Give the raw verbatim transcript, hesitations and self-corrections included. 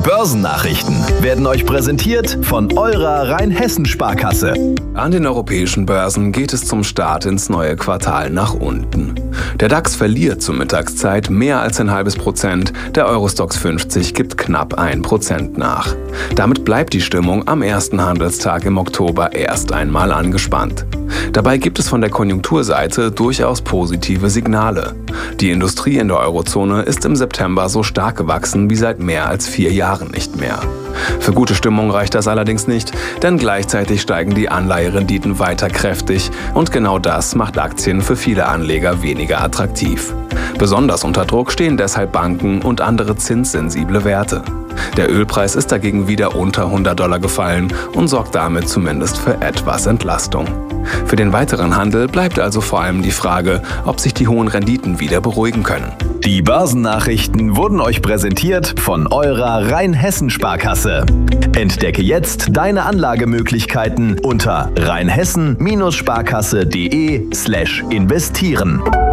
Börsennachrichten werden euch präsentiert von eurer Rheinhessen-Sparkasse. An den europäischen Börsen geht es zum Start ins neue Quartal nach unten. Der DAX verliert zur Mittagszeit mehr als ein halbes Prozent, der Eurostoxx fünfzig gibt knapp ein Prozent nach. Damit bleibt die Stimmung am ersten Handelstag im Oktober erst einmal angespannt. Dabei gibt es von der Konjunkturseite durchaus positive Signale. Die Industrie in der Eurozone ist im September so stark gewachsen wie seit mehr als vier Jahren nicht mehr. Für gute Stimmung reicht das allerdings nicht, denn gleichzeitig steigen die Anleiherenditen weiter kräftig und genau das macht Aktien für viele Anleger weniger attraktiv. Besonders unter Druck stehen deshalb Banken und andere zinssensible Werte. Der Ölpreis ist dagegen wieder unter hundert Dollar gefallen und sorgt damit zumindest für etwas Entlastung. Für den weiteren Handel bleibt also vor allem die Frage, ob sich die hohen Renditen wieder beruhigen können. Die Börsennachrichten wurden euch präsentiert von eurer Rheinhessen-Sparkasse. Entdecke jetzt deine Anlagemöglichkeiten unter rheinhessen Sparkasse punkt de slash investieren.